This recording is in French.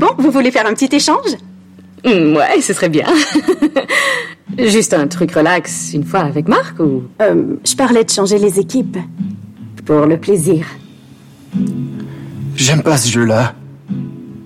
Bon, vous voulez faire un petit échange? Ouais, ce serait bien. Juste un truc relax une fois avec Marc ou... Je parlais de changer les équipes. Pour le plaisir. J'aime pas ce jeu-là.